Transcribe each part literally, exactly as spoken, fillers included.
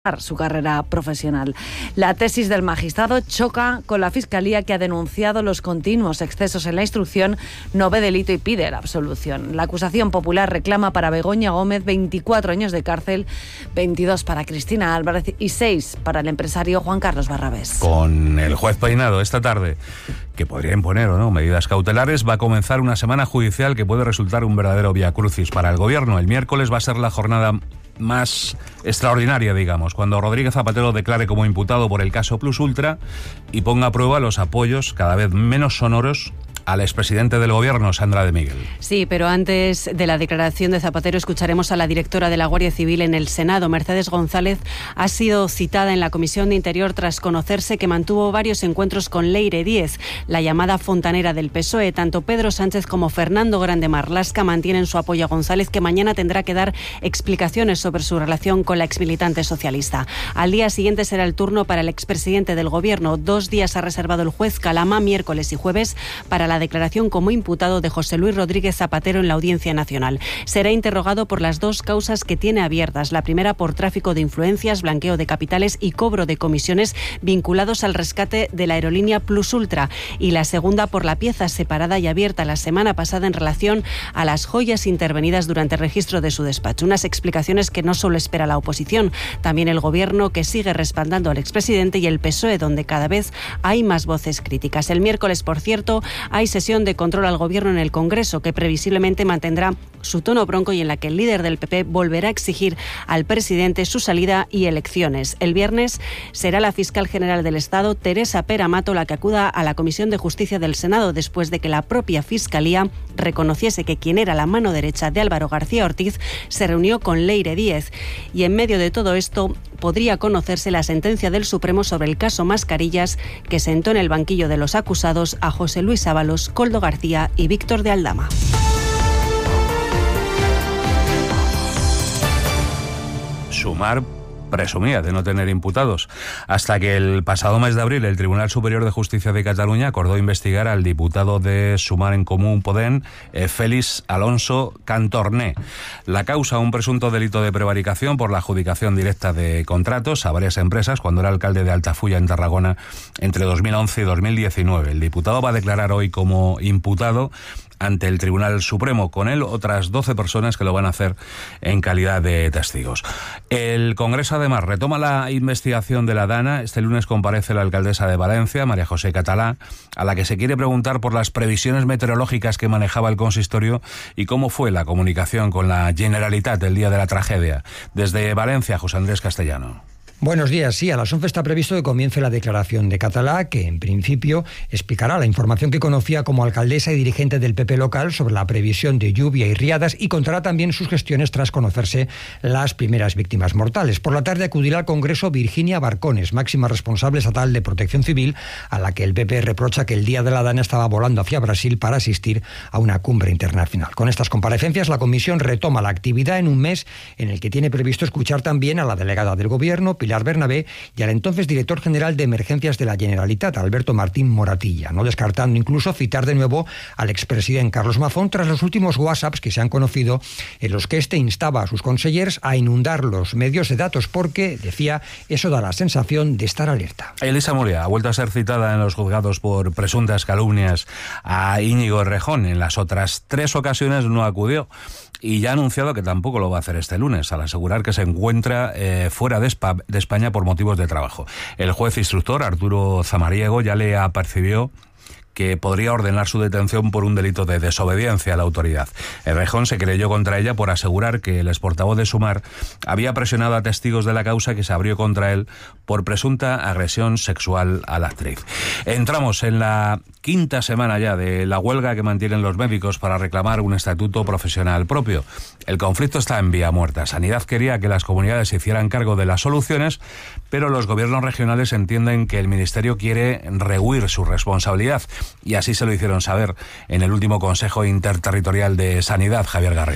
su carrera profesional. La tesis del magistrado choca con la Fiscalía, que ha denunciado los continuos excesos en la instrucción, no ve delito y pide la absolución. La acusación popular reclama para Begoña Gómez veinticuatro años de cárcel, veintidós para Cristina Álvarez y seis para el empresario Juan Carlos Barrabés. Con el juez Peinado esta tarde, que podría imponer o no medidas cautelares, va a comenzar una semana judicial que puede resultar un verdadero viacrucis para el gobierno. El miércoles va a ser la jornada más extraordinaria, digamos, cuando Rodríguez Zapatero declare como imputado por el caso Plus Ultra y ponga a prueba los apoyos cada vez menos sonoros al expresidente del gobierno, Sandra de Miguel. Sí, pero antes de la declaración de Zapatero escucharemos a la directora de la Guardia Civil en el Senado. Mercedes González ha sido citada en la Comisión de Interior tras conocerse que mantuvo varios encuentros con Leire Díez, la llamada fontanera del P S O E. Tanto Pedro Sánchez como Fernando Grande Marlaska mantienen su apoyo a González, que mañana tendrá que dar explicaciones sobre su relación con la exmilitante socialista. Al día siguiente será el turno para el expresidente del gobierno. Dos días ha reservado el juez Calama, miércoles y jueves, para la declaración como imputado de José Luis Rodríguez Zapatero en la Audiencia Nacional. Será interrogado por las dos causas que tiene abiertas. La primera por tráfico de influencias, blanqueo de capitales y cobro de comisiones vinculados al rescate de la aerolínea Plus Ultra. Y la segunda por la pieza separada y abierta la semana pasada en relación a las joyas intervenidas durante el registro de su despacho. Unas explicaciones que no solo espera la oposición, también el gobierno, que sigue respaldando al expresidente, y el P S O E, donde cada vez hay más voces críticas. El miércoles, por cierto, hay sesión de control al gobierno en el Congreso, que previsiblemente mantendrá su tono bronco y en la que el líder del P P volverá a exigir al presidente su salida y elecciones. El viernes será la fiscal general del Estado, Teresa Pera Mato, la que acuda a la Comisión de Justicia del Senado después de que la propia Fiscalía reconociese que quien era la mano derecha de Álvaro García Ortiz se reunió con Leire Díez. Y en medio de todo esto podría conocerse la sentencia del Supremo sobre el caso Mascarillas, que sentó en el banquillo de los acusados a José Luis Ábalos, Koldo García y Víctor de Aldama. Sumar presumía de no tener imputados, hasta que el pasado mes de abril el Tribunal Superior de Justicia de Cataluña acordó investigar al diputado de Sumar en Comú Podem, eh, Félix Alonso Cantorné. La causa, un presunto delito de prevaricación por la adjudicación directa de contratos a varias empresas cuando era alcalde de Altafulla, en Tarragona, entre dos mil once y dos mil diecinueve. El diputado va a declarar hoy como imputado ante el Tribunal Supremo, con él otras doce personas que lo van a hacer en calidad de testigos. El Congreso además retoma la investigación de la DANA. Este lunes comparece la alcaldesa de Valencia, María José Catalá, a la que se quiere preguntar por las previsiones meteorológicas que manejaba el consistorio y cómo fue la comunicación con la Generalitat el día de la tragedia. Desde Valencia, José Andrés Castellano. Buenos días. Sí, a las once está previsto que comience la declaración de Catalá, que en principio explicará la información que conocía como alcaldesa y dirigente del P P local sobre la previsión de lluvia y riadas, y contará también sus gestiones tras conocerse las primeras víctimas mortales. Por la tarde acudirá al Congreso Virginia Barcones, máxima responsable estatal de Protección Civil, a la que el P P reprocha que el día de la DANA estaba volando hacia Brasil para asistir a una cumbre internacional. Con estas comparecencias, la comisión retoma la actividad en un mes en el que tiene previsto escuchar también a la delegada del Gobierno, Pilar Bernabé, y al entonces director general de Emergencias de la Generalitat, Alberto Martín Moratilla, no descartando incluso citar de nuevo al expresidente Carlos Mazón tras los últimos WhatsApps que se han conocido, en los que este instaba a sus consellers a inundar los medios de datos porque, decía, eso da la sensación de estar alerta. Elisa Moria ha vuelto a ser citada en los juzgados por presuntas calumnias a Íñigo Errejón. En las otras tres ocasiones no acudió y ya ha anunciado que tampoco lo va a hacer este lunes, al asegurar que se encuentra eh, fuera de, Spa, de España por motivos de trabajo. El juez instructor, Arturo Zamariego, ya le apercibió que podría ordenar su detención por un delito de desobediencia a la autoridad. Errejón se creyó contra ella por asegurar que el exportavoz de Sumar había presionado a testigos de la causa que se abrió contra él por presunta agresión sexual a la actriz. Entramos en la quinta semana ya de la huelga que mantienen los médicos para reclamar un estatuto profesional propio. El conflicto está en vía muerta. Sanidad quería que las comunidades se hicieran cargo de las soluciones, pero los gobiernos regionales entienden que el Ministerio quiere rehuir su responsabilidad. Y así se lo hicieron saber en el último Consejo Interterritorial de Sanidad, Javier Garrido.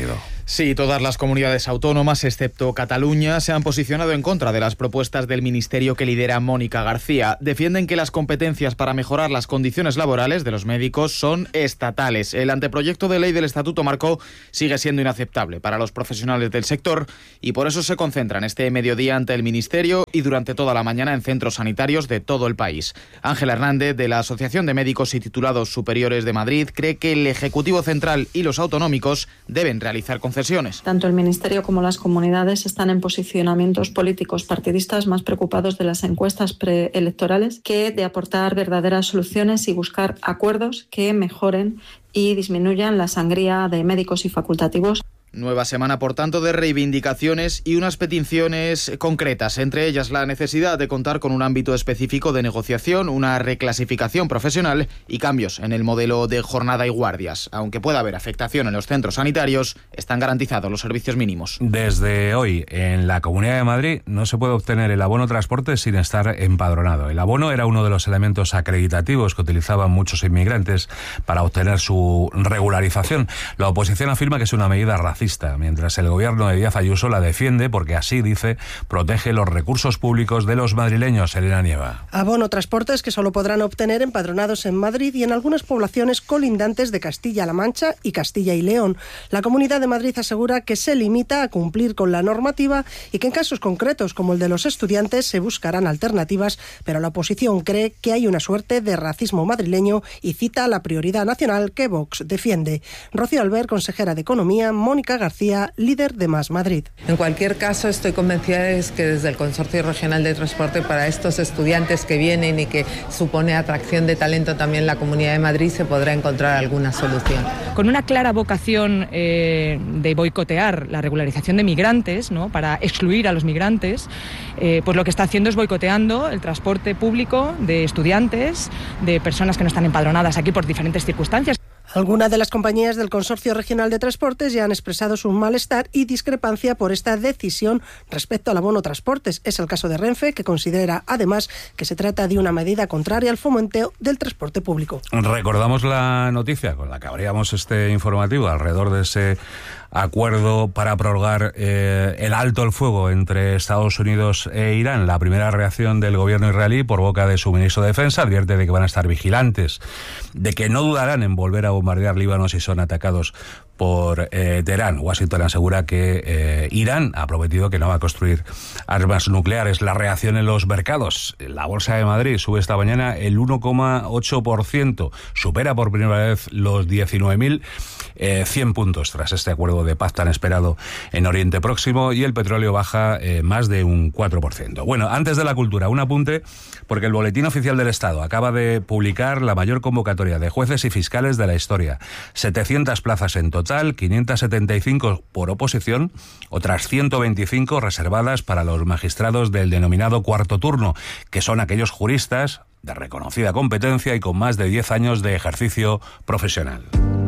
Sí, todas las comunidades autónomas, excepto Cataluña, se han posicionado en contra de las propuestas del ministerio que lidera Mónica García. Defienden que las competencias para mejorar las condiciones laborales de los médicos son estatales. El anteproyecto de ley del Estatuto Marco sigue siendo inaceptable para los profesionales del sector y por eso se concentran este mediodía ante el ministerio y durante toda la mañana en centros sanitarios de todo el país. Ángela Hernández, de la Asociación de Médicos y Titulados Superiores de Madrid, cree que el Ejecutivo Central y los autonómicos deben realizar concesiones. Tanto el Ministerio como las comunidades están en posicionamientos políticos partidistas más preocupados de las encuestas preelectorales que de aportar verdaderas soluciones y buscar acuerdos que mejoren y disminuyan la sangría de médicos y facultativos. Nueva semana, por tanto, de reivindicaciones y unas peticiones concretas, entre ellas la necesidad de contar con un ámbito específico de negociación, una reclasificación profesional y cambios en el modelo de jornada y guardias. Aunque pueda haber afectación en los centros sanitarios, están garantizados los servicios mínimos. Desde hoy, en la Comunidad de Madrid, no se puede obtener el abono transporte sin estar empadronado. El abono era uno de los elementos acreditativos que utilizaban muchos inmigrantes para obtener su regularización. La oposición afirma que es una medida racista, mientras el gobierno de Díaz Ayuso la defiende porque así, dice, protege los recursos públicos de los madrileños. Elena Nieva. Abono transportes que solo podrán obtener empadronados en Madrid y en algunas poblaciones colindantes de Castilla-La Mancha y Castilla y León. La Comunidad de Madrid asegura que se limita a cumplir con la normativa y que en casos concretos como el de los estudiantes se buscarán alternativas, pero la oposición cree que hay una suerte de racismo madrileño y cita la prioridad nacional que Vox defiende. Rocío Albert, consejera de Economía, Mónica García, líder de Más Madrid. En cualquier caso, estoy convencida de que desde el Consorcio Regional de Transporte, para estos estudiantes que vienen y que supone atracción de talento también en la Comunidad de Madrid, se podrá encontrar alguna solución. Con una clara vocación eh, de boicotear la regularización de migrantes, ¿no?, para excluir a los migrantes, eh, pues lo que está haciendo es boicoteando el transporte público de estudiantes, de personas que no están empadronadas aquí por diferentes circunstancias. Algunas de las compañías del Consorcio Regional de Transportes ya han expresado su malestar y discrepancia por esta decisión respecto al abono transportes. Es el caso de Renfe, que considera además que se trata de una medida contraria al fomento del transporte público. Recordamos la noticia con la que abríamos este informativo alrededor de ese acuerdo para prorrogar eh, el alto el fuego entre Estados Unidos e Irán. La primera reacción del gobierno israelí, por boca de su ministro de Defensa, advierte de que van a estar vigilantes, de que no dudarán en volver a bombardear Líbano si son atacados por eh, Teherán. Washington asegura que eh, Irán ha prometido que no va a construir armas nucleares. La reacción en los mercados. La Bolsa de Madrid sube esta mañana el uno coma ocho por ciento. Supera por primera vez los diecinueve mil cien puntos tras este acuerdo de paz tan esperado en Oriente Próximo, y el petróleo baja eh, más de un cuatro por ciento. Bueno, antes de la cultura, un apunte, porque el Boletín Oficial del Estado acaba de publicar la mayor convocatoria de jueces y fiscales de la historia. setecientas plazas en total, quinientas setenta y cinco por oposición, otras ciento veinticinco reservadas para los magistrados del denominado cuarto turno, que son aquellos juristas de reconocida competencia y con más de diez años de ejercicio profesional.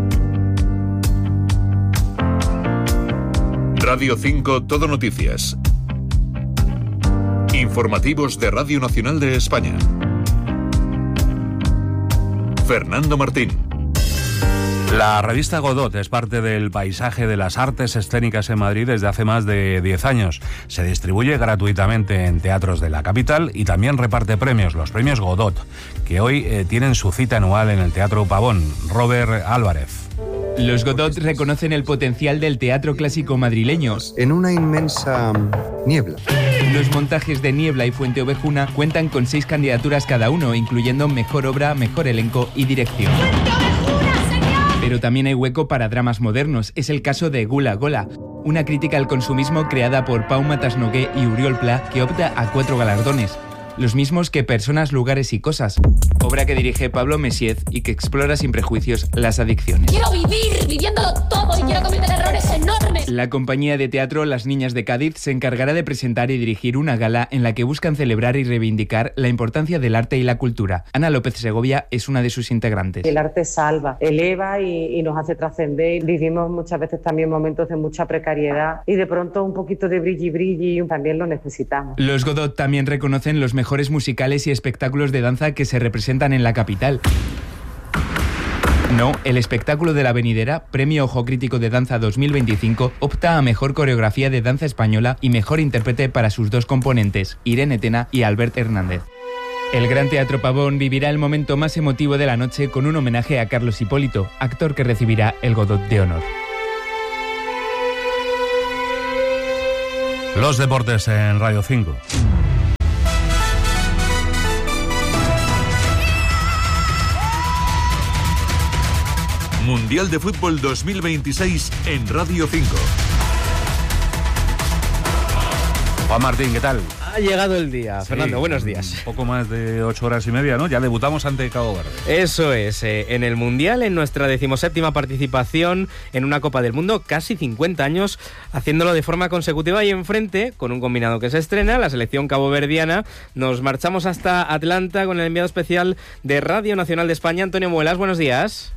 Radio cinco Todo Noticias. Informativos de Radio Nacional de España. Fernando Martín. La revista Godot es parte del paisaje de las artes escénicas en Madrid desde hace más de diez años. Se distribuye gratuitamente en teatros de la capital y también reparte premios, los premios Godot, que hoy eh, tienen su cita anual en el Teatro Pavón. Robert Álvarez. Los Godot reconocen el potencial del teatro clásico madrileño. En una inmensa niebla. Los montajes de Niebla y Fuente Ovejuna cuentan con seis candidaturas cada uno, incluyendo mejor obra, mejor elenco y dirección. Pero también hay hueco para dramas modernos. Es el caso de Gula Gola, una crítica al consumismo creada por Pau Matasnogué y Uriol Pla, que opta a cuatro galardones, los mismos que Personas, Lugares y Cosas, obra que dirige Pablo Messiez y que explora sin prejuicios las adicciones. Quiero vivir viviéndolo todo y quiero cometer errores enormes. La compañía de teatro Las Niñas de Cádiz se encargará de presentar y dirigir una gala en la que buscan celebrar y reivindicar la importancia del arte y la cultura. Ana López Segovia es una de sus integrantes. El arte salva, eleva y, y nos hace trascender. Vivimos muchas veces también momentos de mucha precariedad y de pronto un poquito de brilli brilli también lo necesitamos. Los Godot también reconocen los mejores musicales y espectáculos de danza que se representan en la capital. No, el espectáculo de la venidera, Premio Ojo Crítico de Danza dos mil veinticinco, opta a Mejor Coreografía de Danza Española y Mejor Intérprete para sus dos componentes, Irene Tena y Albert Hernández. El Gran Teatro Pavón vivirá el momento más emotivo de la noche con un homenaje a Carlos Hipólito, actor que recibirá el Godot de Honor. Los deportes en Radio cinco. Mundial de Fútbol dos mil veintiséis en Radio cinco. Juan Martín, ¿qué tal? Ha llegado el día. Sí, Fernando, buenos días. Un poco más de ocho horas y media, ¿no? Ya debutamos ante Cabo Verde. Eso es, eh, en el Mundial, en nuestra decimoséptima participación en una Copa del Mundo, casi cincuenta años, haciéndolo de forma consecutiva y enfrente, con un combinado que se estrena, la selección caboverdiana. Nos marchamos hasta Atlanta con el enviado especial de Radio Nacional de España, Antonio Muelas. Buenos días.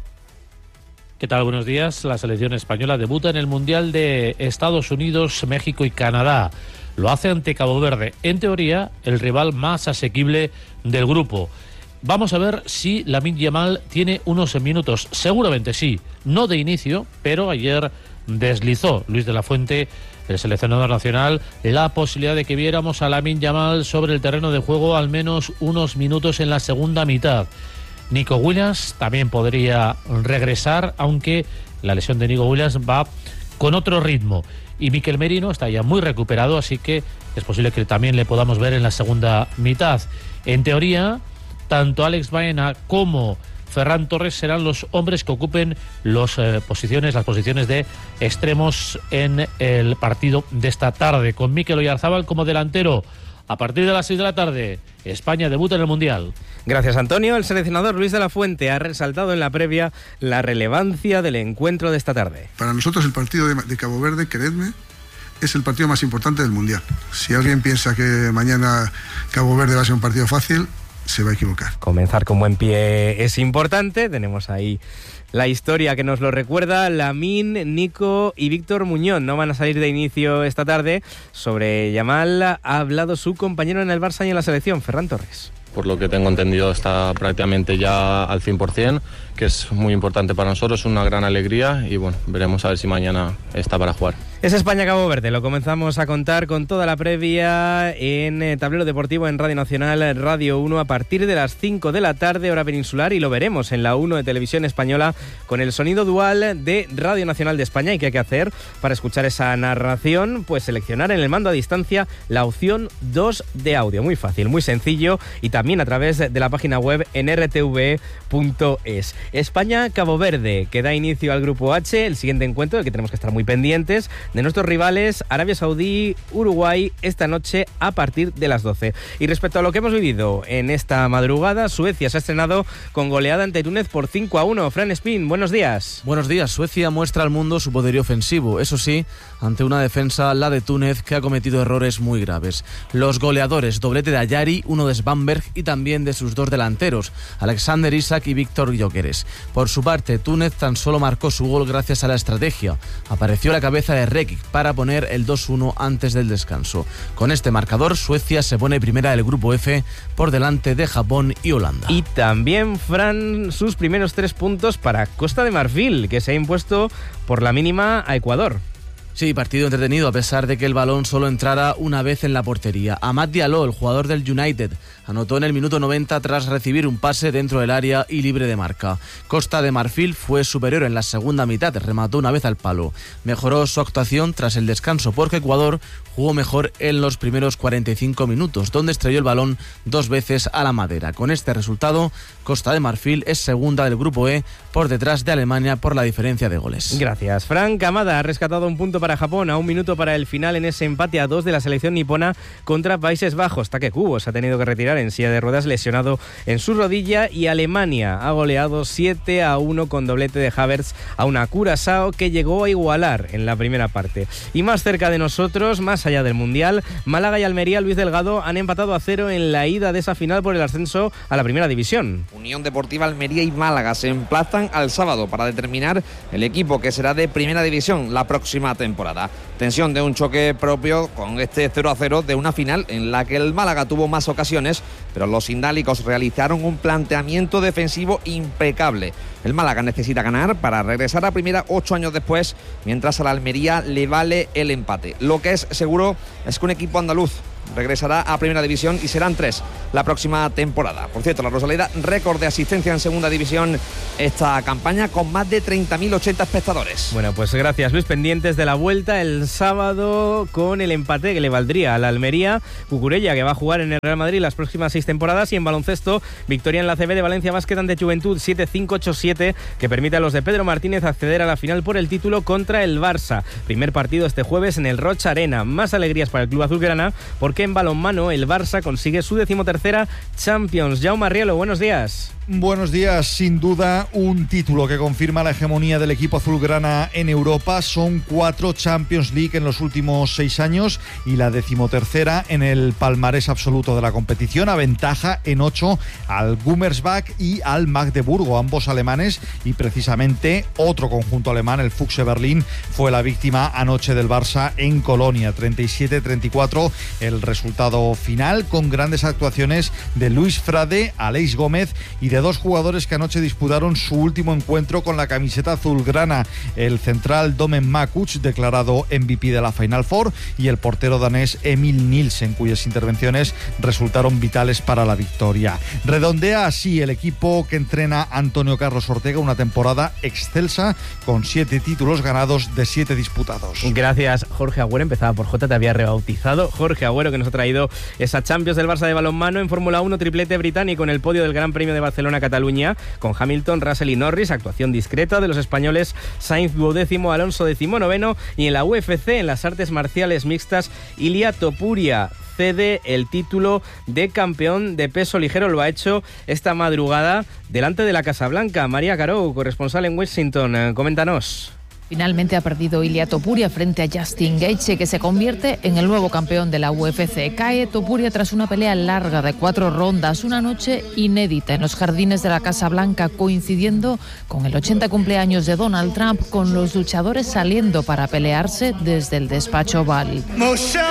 ¿Qué tal? Buenos días. La selección española debuta en el Mundial de Estados Unidos, México y Canadá. Lo hace ante Cabo Verde, en teoría el rival más asequible del grupo. Vamos a ver si Lamine Yamal tiene unos minutos. Seguramente sí, no de inicio, pero ayer deslizó Luis de la Fuente, el seleccionador nacional, la posibilidad de que viéramos a Lamine Yamal sobre el terreno de juego al menos unos minutos en la segunda mitad. Nico Williams también podría regresar, aunque la lesión de Nico Williams va con otro ritmo. Y Mikel Merino está ya muy recuperado, así que es posible que también le podamos ver en la segunda mitad. En teoría, tanto Alex Baena como Ferran Torres serán los hombres que ocupen los, eh, posiciones, las posiciones de extremos en el partido de esta tarde, con Mikel Oyarzábal como delantero. A partir de las seis de la tarde, España debuta en el Mundial. Gracias, Antonio. El seleccionador Luis de la Fuente ha resaltado en la previa la relevancia del encuentro de esta tarde. Para nosotros el partido de, de Cabo Verde, creedme, es el partido más importante del Mundial. Si alguien piensa que mañana Cabo Verde va a ser un partido fácil, se va a equivocar. Comenzar con buen pie es importante. Tenemos ahí la historia que nos lo recuerda. Lamine, Nico y Víctor Muñoz no van a salir de inicio esta tarde. Sobre Yamal ha hablado su compañero en el Barça y en la selección, Ferran Torres. Por lo que tengo entendido está prácticamente ya al cien por ciento, que es muy importante para nosotros, una gran alegría y bueno, veremos a ver si mañana está para jugar. Es España-Cabo Verde, lo comenzamos a contar con toda la previa en eh, Tablero Deportivo en Radio Nacional, Radio uno, a partir de las cinco de la tarde, hora peninsular, y lo veremos en la uno de Televisión Española con el sonido dual de Radio Nacional de España. ¿Y qué hay que hacer para escuchar esa narración? Pues seleccionar en el mando a distancia la opción dos de audio, muy fácil, muy sencillo, y también a través de la página web en r t v punto es. España-Cabo Verde, que da inicio al Grupo H, el siguiente encuentro del que tenemos que estar muy pendientes, de nuestros rivales Arabia Saudí, Uruguay, esta noche a partir de las doce. Y respecto a lo que hemos vivido en esta madrugada, Suecia se ha estrenado con goleada ante Túnez por cinco a uno. Fran Spin, buenos días. Buenos días. Suecia muestra al mundo su poderío ofensivo, eso sí, ante una defensa, la de Túnez, que ha cometido errores muy graves. Los goleadores, doblete de Ayari, uno de Svanberg y también de sus dos delanteros, Alexander Isak y Víctor Gyökeres. Por su parte, Túnez tan solo marcó su gol gracias a la estrategia. Apareció la cabeza de Rekic para poner el dos uno antes del descanso. Con este marcador, Suecia se pone primera del Grupo F por delante de Japón y Holanda. Y también, Fran, sus primeros tres puntos para Costa de Marfil, que se ha impuesto por la mínima a Ecuador. Sí, partido entretenido a pesar de que el balón solo entrara una vez en la portería. Amad Diallo, el jugador del United, anotó en el minuto noventa tras recibir un pase dentro del área y libre de marca. Costa de Marfil fue superior en la segunda mitad, remató una vez al palo. Mejoró su actuación tras el descanso porque Ecuador jugó mejor en los primeros cuarenta y cinco minutos, donde estrelló el balón dos veces a la madera. Con este resultado, Costa de Marfil es segunda del Grupo E por detrás de Alemania por la diferencia de goles. Gracias. Frank Amada ha rescatado un punto para Japón a un minuto para el final en ese empate a dos de la selección nipona contra Países Bajos. Take Kubo se ha tenido que retirar en silla de ruedas lesionado en su rodilla, y Alemania ha goleado siete a uno con doblete de Havertz a una Curazao que llegó a igualar en la primera parte. Y más cerca de nosotros, más allá del Mundial, Málaga y Almería, Luis Delgado, han empatado a cero en la ida de esa final por el ascenso a la primera división. Unión Deportiva Almería y Málaga se emplazan al sábado para determinar el equipo que será de primera división la próxima temporada. temporada. Tensión de un choque propio con este cero a cero de una final en la que el Málaga tuvo más ocasiones, pero los indálicos realizaron un planteamiento defensivo impecable. El Málaga necesita ganar para regresar a primera ocho años después, mientras a la Almería le vale el empate. Lo que es seguro es que un equipo andaluz regresará a Primera División y serán tres la próxima temporada. Por cierto, la Rosaleda, récord de asistencia en Segunda División esta campaña con más de treinta mil ochenta espectadores. Bueno, pues gracias, Luis. Pendientes de la vuelta el sábado con el empate que le valdría a la Almería. Cucurella, que va a jugar en el Real Madrid las próximas seis temporadas. Y en baloncesto, victoria en la A C B de Valencia Basket ante Juventud siete cinco ocho siete, que permite a los de Pedro Martínez acceder a la final por el título contra el Barça. Primer partido este jueves en el Rocha Arena. Más alegrías para el club azulgrana, porque en balonmano el Barça consigue su decimotercera Champions. Jaume Arrielo, buenos días. Buenos días. Sin duda un título que confirma la hegemonía del equipo azulgrana en Europa. Son cuatro Champions League en los últimos seis años y la decimotercera en el palmarés absoluto de la competición. Aventaja en ocho al Gummersbach y al Magdeburgo, ambos alemanes, y precisamente otro conjunto alemán, el Füchse Berlín, fue la víctima anoche del Barça en Colonia. treinta y siete treinta y cuatro el resultado final, con grandes actuaciones de Luis Frade, Aleix Gómez y de dos jugadores que anoche disputaron su último encuentro con la camiseta azulgrana: el central Domen Makuc, declarado M V P de la Final Four, y el portero danés Emil Nielsen, cuyas intervenciones resultaron vitales para la victoria. Redondea así el equipo que entrena Antonio Carlos Ortega una temporada excelsa, con siete títulos ganados de siete disputados. Gracias, Jorge Agüero. Empezaba por J, te había rebautizado. Jorge Agüero, que nos ha traído esa Champions del Barça de balonmano. En Fórmula uno, triplete británico en el podio del Gran Premio de Barcelona-Cataluña, con Hamilton, Russell y Norris. Actuación discreta de los españoles: Sainz duodécimo, Alonso decimonoveno. Y en la U F C, en las artes marciales mixtas, Ilia Topuria cede el título de campeón de peso ligero. Lo ha hecho esta madrugada delante de la Casa Blanca. María Caro, corresponsal en Washington, eh, coméntanos. Finalmente ha perdido Ilia Topuria frente a Justin Gaethje, que se convierte en el nuevo campeón de la U F C. Cae Topuria tras una pelea larga de cuatro rondas, una noche inédita en los jardines de la Casa Blanca, coincidiendo con el ochenta cumpleaños de Donald Trump, con los luchadores saliendo para pelearse desde el despacho Oval. Michelle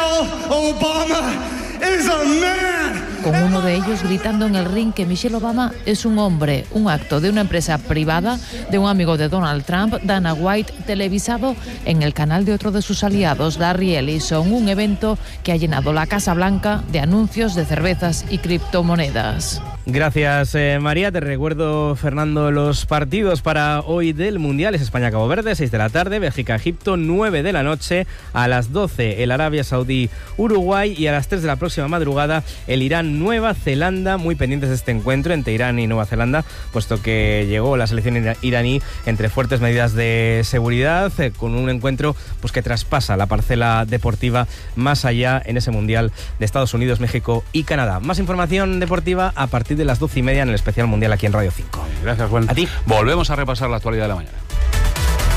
Obama is a man. Con uno de ellos gritando en el ring que Michelle Obama es un hombre. Un acto de una empresa privada de un amigo de Donald Trump, Dana White, televisado en el canal de otro de sus aliados, Larry Ellison. Un evento que ha llenado la Casa Blanca de anuncios de cervezas y criptomonedas. Gracias, eh, María. Te recuerdo, Fernando, los partidos para hoy del Mundial. Es España-Cabo Verde, seis de la tarde, Bélgica-Egipto, nueve de la noche. A las doce, el Arabia Saudí-Uruguay, y a las tres de la próxima madrugada, el Irán-Nueva Zelanda. Muy pendientes de este encuentro entre Irán y Nueva Zelanda, puesto que llegó la selección iraní entre fuertes medidas de seguridad, eh, con un encuentro pues que traspasa la parcela deportiva más allá en ese Mundial de Estados Unidos, México y Canadá. Más información deportiva a partir de las doce y media en el especial mundial aquí en Radio cinco. Gracias, Juan. A ti. Volvemos a repasar la actualidad de la mañana.